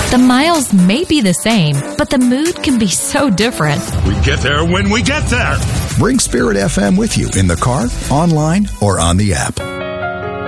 The miles may be the same, but the mood can be so different. We get there when we get there. Bring Spirit FM with you in the car, online, or on the app.